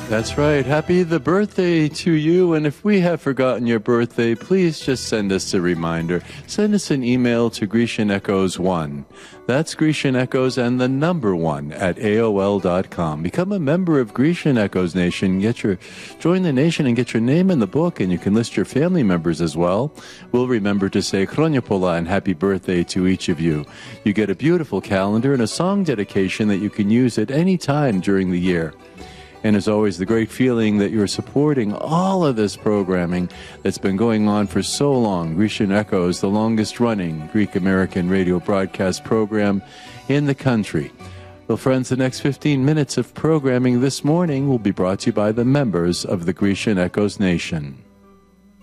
That's right. Happy the birthday to you. And if we have forgotten your birthday, please just send us a reminder. Send us an email to Grecian Echoes 1. That's Grecian Echoes and the number 1 at AOL.com. Become a member of Grecian Echoes Nation. Join the nation and get your name in the book, and you can list your family members as well. We'll remember to say Chronia Pola and happy birthday to each of you. You get a beautiful calendar and a song dedication that you can use at any time during the year. And as always, the great feeling that you're supporting all of this programming that's been going on for so long. Grecian Echoes, the longest-running Greek-American radio broadcast program in the country. Well, friends, the next 15 minutes of programming this morning will be brought to you by the members of the Grecian Echoes Nation.